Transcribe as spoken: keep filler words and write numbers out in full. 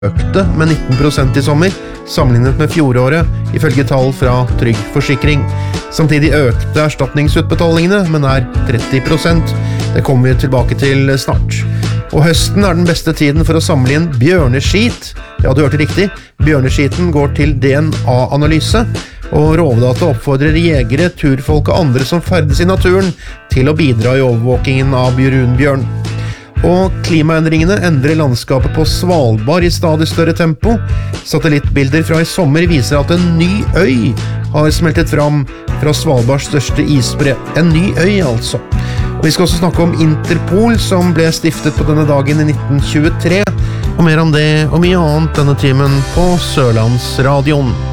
økte med nitten prosent i sommer, sammenlignet med fjoråret, ifølge tall fra Trygg Forsikring. Samtidig økte erstatningsutbetalingene, men er tretti prosent. Det kommer vi tilbake til snart. Og høsten er den beste tiden for å samle inn bjørneskit. Ja, du hørte riktig. Bjørneskiten går til D N A-analyse, og Rovdata oppfordrer jegere, turfolk og andre som ferdes i naturen til å bidra i overvåkingen av brunbjørn. Og klimaendringene endrer landskapet på Svalbard i stadig større tempo. Satellittbilder fra i sommer viser at en ny øy har smeltet fram fra Svalbards største isbre. En ny øy, altså. Og vi skal også snakke om Interpol, som ble stiftet på denne dagen i nitten tjuetre. Og mer om det og mye annet denne timen på Sørlandsradioen.